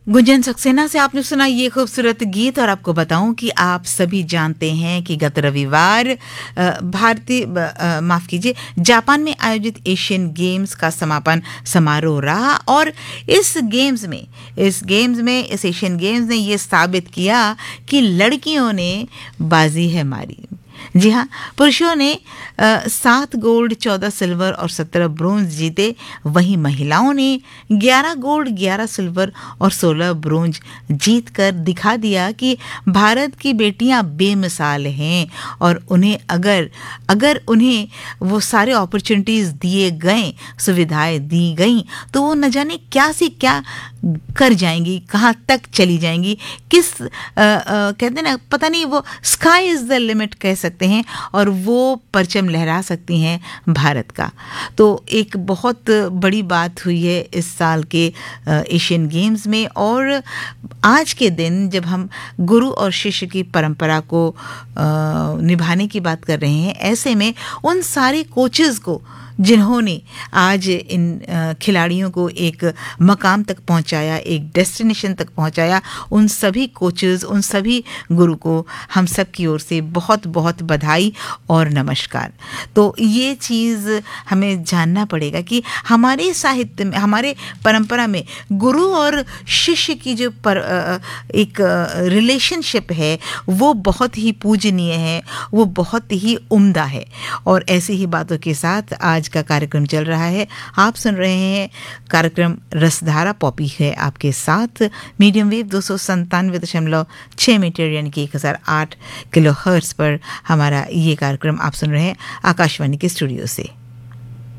गुंजन सक्सेना से आपने सुना ये खूबसूरत गीत। और आपको बताऊं कि आप सभी जानते हैं कि गत रविवार जापान में आयोजित एशियन गेम्स का समापन समारोह रहा। और इस एशियन गेम्स ने ये साबित किया कि लड़कियों ने बाजी है मारी। जी हाँ, पुरुषों ने 7 गोल्ड, 14 सिल्वर और 17 ब्रोंज जीते। वहीं महिलाओं ने 11 गोल्ड, 11 सिल्वर और 16 ब्रोंज जीत कर दिखा दिया कि भारत की बेटियां बेमिसाल हैं। और उन्हें अगर उन्हें वो सारे अपॉर्चुनिटीज़ दिए गए, सुविधाएं दी गई, तो वो न जाने क्या से क्या कर जाएंगी, कहाँ तक चली जाएंगी, कहते हैं ना, पता नहीं, वो स्काई इज़ द लिमिट कह सकते हैं और वो परचम लहरा सकती हैं भारत का। तो एक बहुत बड़ी बात हुई है इस साल के एशियन गेम्स में। और आज के दिन जब हम गुरु और शिष्य की परंपरा को निभाने की बात कर रहे हैं, ऐसे में उन सारे कोचेज़ को जिन्होंने आज इन खिलाड़ियों को एक मकाम तक पहुंचाया, एक डेस्टिनेशन तक पहुंचाया, उन सभी कोचेस, उन सभी गुरु को हम सब की ओर से बहुत बहुत बधाई और नमस्कार। तो ये चीज़ हमें जानना पड़ेगा कि हमारे साहित्य में, हमारे परंपरा में गुरु और शिष्य की जो एक रिलेशनशिप है वो बहुत ही पूजनीय है, वो बहुत ही उम्दा है। और ऐसी ही बातों के साथ आज का कार्यक्रम चल रहा है। आप सुन रहे हैं कार्यक्रम रसधारा। पॉपी है आपके साथ। मीडियम वेव 297.6 मीटर यानी कि 1008 किलो हर्ट्ज पर हमारा ये कार्यक्रम आप सुन रहे हैं आकाशवाणी के स्टूडियो से।